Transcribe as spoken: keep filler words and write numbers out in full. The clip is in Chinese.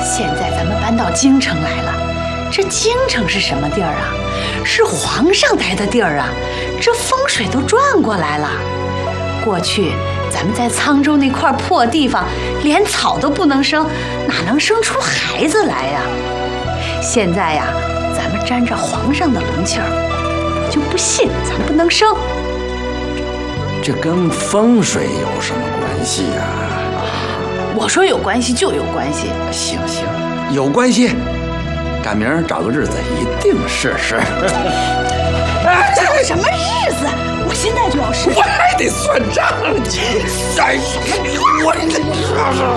现在咱们搬到京城来了，这京城是什么地儿啊？是皇上待的地儿啊，这风水都转过来了。过去咱们在沧州那块破地方，连草都不能生，哪能生出孩子来呀？现在呀，咱们沾着皇上的龙气儿，我就不信咱不能生。 这跟风水有什么关系呀？ 我说有关系就有关系。 行行，有关系。赶明儿找个日子一定试试。 找什么日子？我现在就要试。 我还得算账去。算什么？我这。